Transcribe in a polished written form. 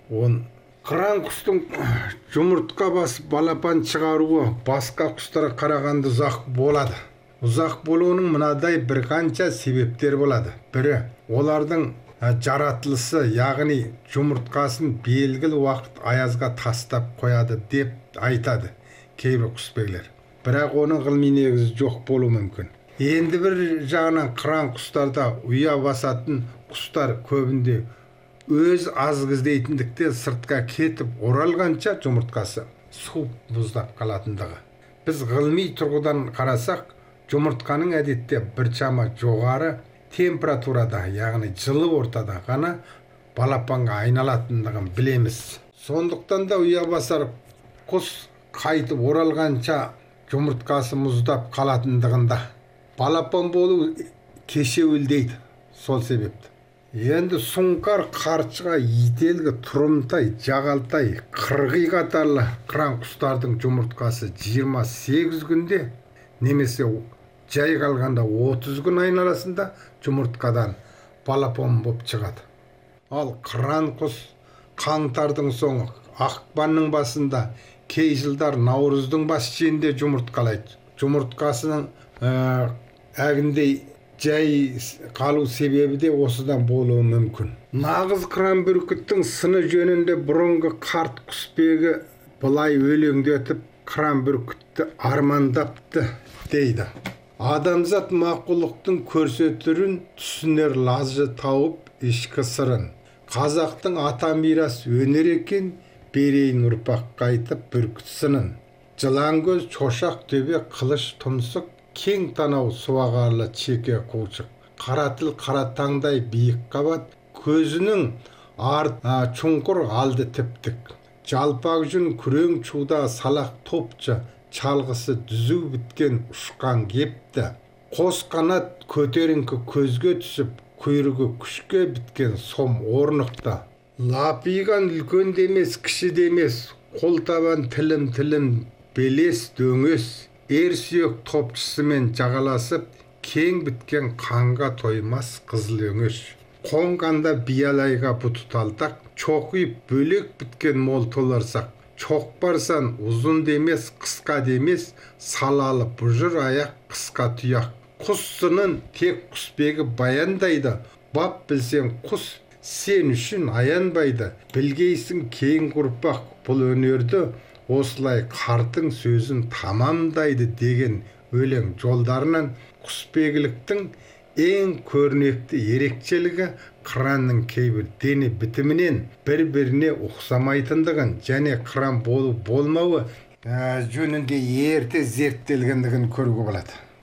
Он қыран құстың жұмыртқа басып балапан шығаруы басқа құстарға қарағанда ұзақ болады. Ұзақ болуының мынадай бір қанша себептер болады. Бірі, олардың жаратылысы, яғни жұмыртқасын белгілі уақыт аязға тастап қояды деп айтады кейбір құсбегілер. Бірақ оның ғылыми негізі жоқ болуы мүмкін. Енді бір жағынан қыран құстарда ұя басатын құстар көбінде өз азық іздейтіндіктен сыртқа кетіп оралғанша жұмыртқасы суып мұздап қалатындығы. Біз ғылыми тұрғыдан қарасақ, жұмыртқаның әдетте біршама жоғары температурада, яғни жылы ортада ғана балапанға айналатындығын білеміз. Сондықтан да ұя басар құс қайтып оралғанша жұмыртқасы мұздап қалатындығында. Балапан болу кешеуілдейді сол себепті. Енді сұңқар, қаршыға, ителгі, тұрымтай, жағалтай, қырғи қатарлы қыран құстардың жұмыртқасы 28 күнде немесе жай қалғанда 30 күн айналасында жұмыртқадан балапан болып шығады. Ал қыран құс қаңтардың соңы, ақпанның басында, кей жылдар наурыздың бас шенінде жұмыртқалайды. Жұмыртқасының әгіндей жай қалу себебі де осыдан болуы мүмкін. Нағыз қыран бүркіттің сыны жөнінде бұрынғы қарт құсбегі былай өлеңдетіп қыран бүркітті армандапты дейді. Адамзат мақұлықтың көрсетірін түсінер лажы тауып ішкі сырын. Қазақтың ата мирас өнер екен, берейін ұрпақ қайтып бүркіт сынын. Жылангөз, шошақ төбе, қылыш тұмсық, кең танау суағарлы чеке қуыршық. Қаратыл қаратаңдай биік қабат, көзінің чұңқыр алды тіптік. Жалпақ жүн күрең чуда салақ топчы, чалғысы дүзу біткен ұшқан кепті. Қос қанат көтеріңкі көзге түсіп, құйрығы күшке біткен сом орнықты. Лапиған үлкен демес, кіші демес, қол табан тілім белес дөңес. Ер сүйек топшысымен жағаласып, кең біткен қанға тоймас қызыл өңеш. Қонғанда биялайға бұты талтақ, чоқиып бөлек біткен мол толарсақ. Чоқ барсан ұзын демес, қысқа демес, салалы бұжыр аяқ, қысқа тұяқ. Құс сынын тек құсбегі баяндайды, бап білсең құс сен үшін аянбайды. Білгейсің кең ұрпақ бұл өнерді, осылай қартың сөзін тамамдайды деген өлең жолдарынан құсбегіліктің ең көрнекті ерекшелігі қыранның кейбір дене бітімінен бір-біріне ұқсамайтындығын және қыран болу болмауы жөнінде ерте зерттелгендігін көруге болады.